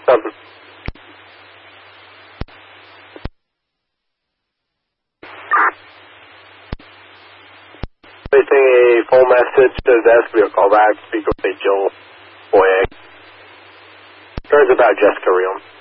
something. Placing a phone message to desk via callback. Speak with a Joel Boyeg. Here's about Jessica Real.